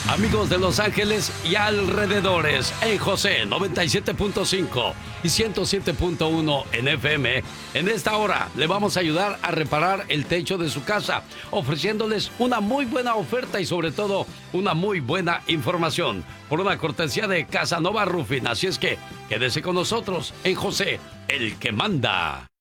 Amigos de Los Ángeles y alrededores, en José 97.5 y 107.1 en FM, en esta hora le vamos a ayudar a reparar el techo de su casa, ofreciéndoles una muy buena oferta y sobre todo una muy buena información por una cortesía de Casanova Roofing. Así es que quédese con nosotros en José, el que manda.